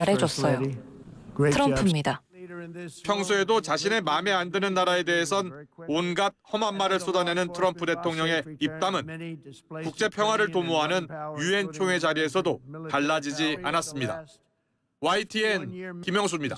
잘해줬어요. 트럼프입니다. 평소에도 자신의 마음에 안 드는 나라에 대해선 온갖 험한 말을 쏟아내는 트럼프 대통령의 입담은 국제 평화를 도모하는 유엔 총회 자리에서도 달라지지 않았습니다. YTN 김영수입니다.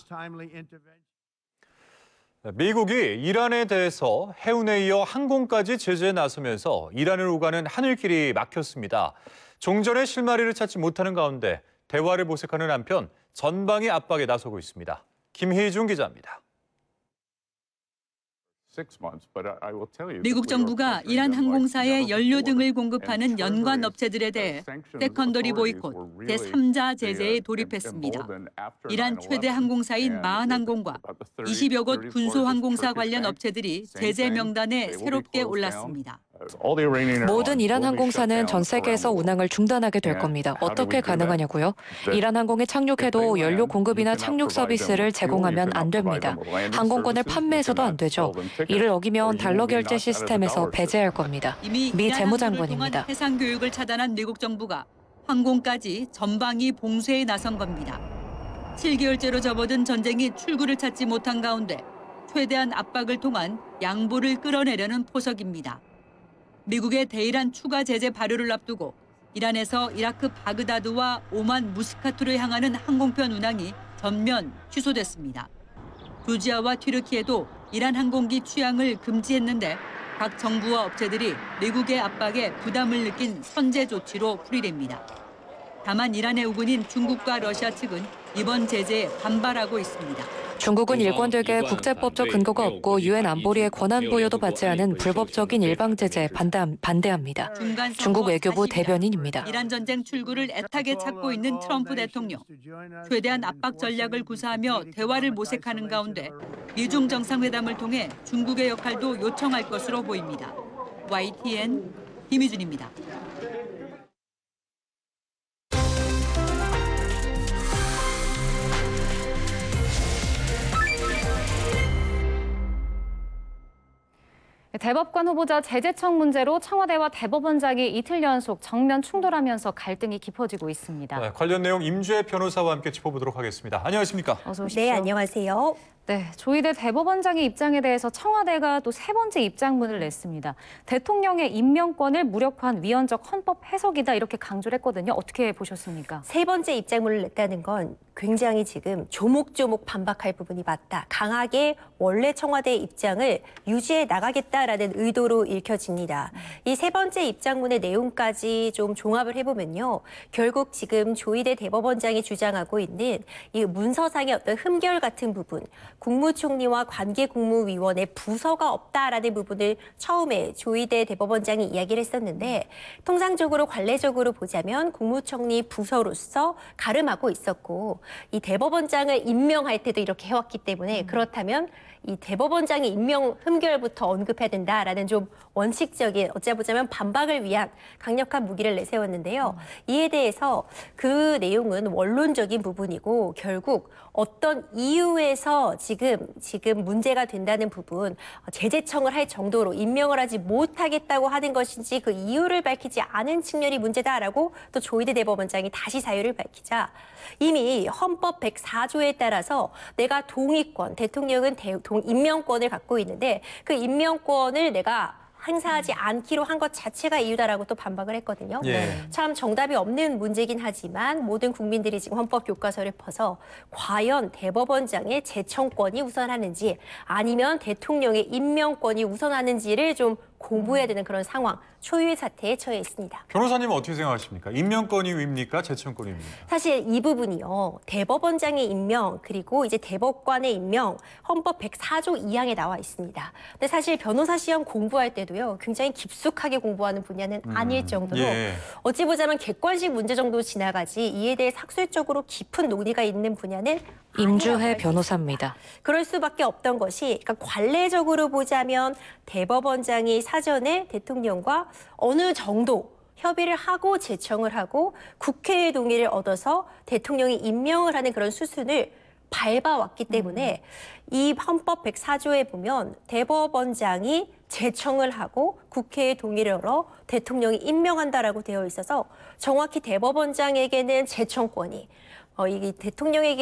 미국이 이란에 대해서 해운에 이어 항공까지 제재에 나서면서 이란을 오가는 하늘길이 막혔습니다. 종전의 실마리를 찾지 못하는 가운데 대화를 모색하는 한편 전방위 압박에 나서고 있습니다. 김희중 기자입니다. 미국 정부가 이란 항공사에 연료 등을 공급하는 연관 업체들에 대해 세컨더리 보이콧, 제3자 제재에 돌입했습니다. 이란 최대 항공사인 마한항공과 20여 곳 군소항공사 관련 업체들이 제재 명단에 새롭게 올랐습니다. 모든 이란 항공사는 전 세계에서 운항을 중단하게 될 겁니다. 어떻게 가능하냐고요? 이란 항공에 착륙해도 연료 공급이나 착륙 서비스를 제공하면 안 됩니다. 항공권을 판매해서도 안 되죠. 이를 어기면 달러 결제 시스템에서 배제할 겁니다. 미 재무장관입니다. 해상 교육을 차단한 미국 정부가 항공까지 전방위 봉쇄에 나선 겁니다. 7개월째로 접어든 전쟁이 출구를 찾지 못한 가운데 최대한 압박을 통한 양보를 끌어내려는 포석입니다. 미국의 대이란 추가 제재 발효를 앞두고 이란에서 이라크 바그다드와 오만 무스카트로 향하는 항공편 운항이 전면 취소됐습니다. 조지아와 튀르키예도 이란 항공기 취항을 금지했는데 각 정부와 업체들이 미국의 압박에 부담을 느낀 선제 조치로 풀이됩니다. 다만 이란의 우군인 중국과 러시아 측은 이번 제재에 반발하고 있습니다. 중국은 일관되게 국제법적 근거가 없고 유엔 안보리의 권한 부여도 받지 않은 불법적인 일방 제재에 반대합니다. 중국 외교부 대변인입니다. 이란 전쟁 출구를 애타게 찾고 있는 트럼프 대통령. 최대한 압박 전략을 구사하며 대화를 모색하는 가운데 미중 정상회담을 통해 중국의 역할도 요청할 것으로 보입니다. YTN 김희준입니다. 대법관 후보자 제재청 문제로 청와대와 대법원장이 이틀 연속 정면 충돌하면서 갈등이 깊어지고 있습니다. 네, 관련 내용 임주혜 변호사와 함께 짚어보도록 하겠습니다. 안녕하십니까? 어서 오십시오. 네, 안녕하세요. 네, 조희대 대법원장의 입장에 대해서 청와대가 또 세 번째 입장문을 냈습니다. 대통령의 임명권을 무력화한 위헌적 헌법 해석이다 이렇게 강조를 했거든요. 어떻게 보셨습니까? 세 번째 입장문을 냈다는 건 굉장히 지금 조목조목 반박할 부분이 맞다. 강하게 원래 청와대의 입장을 유지해 나가겠다라는 의도로 읽혀집니다. 이 세 번째 입장문의 내용까지 좀 종합을 해보면요. 결국 지금 조희대 대법원장이 주장하고 있는 이 문서상의 어떤 흠결 같은 부분, 국무총리와 관계국무위원회 부서가 없다라는 부분을 처음에 조희대 대법원장이 이야기를 했었는데 통상적으로 관례적으로 보자면 국무총리 부서로서 가름하고 있었고 이 대법원장을 임명할 때도 이렇게 해왔기 때문에 그렇다면 이 대법원장의 임명 흠결부터 언급해야 된다라는 좀 원칙적인 어찌보자면 반박을 위한 강력한 무기를 내세웠는데요. 이에 대해서 그 내용은 원론적인 부분이고 결국 어떤 이유에서 지금 문제가 된다는 부분 제재청을 할 정도로 임명을 하지 못하겠다고 하는 것인지 그 이유를 밝히지 않은 측면이 문제다라고 또 조희대 대법원장이 다시 사유를 밝히자 이미 헌법 104조에 따라서 내가 동의권, 대통령은 임명권을 갖고 있는데 그 임명권을 내가 행사하지 않기로 한 것 자체가 이유다라고 또 반박을 했거든요. 참 정답이 없는 문제긴 하지만 모든 국민들이 지금 헌법 교과서를 퍼서 과연 대법원장의 제청권이 우선하는지 아니면 대통령의 임명권이 우선하는지를 좀 공부해야 되는 그런 상황, 초유의 사태에 처해 있습니다. 변호사님은 어떻게 생각하십니까? 임명권이 위입니까? 제청권이 위입니까? 사실 이 부분이요. 대법원장의 임명 그리고 이제 대법관의 임명 헌법 104조 2항에 나와 있습니다. 근데 사실 변호사 시험 공부할 때도요. 굉장히 깊숙하게 공부하는 분야는 아닐 정도로 어찌 보자면 객관식 문제 정도 지나가지 이에 대해 학술적으로 깊은 논의가 있는 분야는 임주혜 변호사입니다. 그럴 수밖에 없던 것이 그러니까 관례적으로 보자면 대법원장이 사전에 대통령과 어느 정도 협의를 하고 제청을 하고 국회의 동의를 얻어서 대통령이 임명을 하는 그런 수순을 밟아왔기 때문에 이 헌법 104조에 보면 대법원장이 제청을 하고 국회의 동의를 얻어 대통령이 임명한다라고 되어 있어서 정확히 대법원장에게는 제청권이 이 대통령에게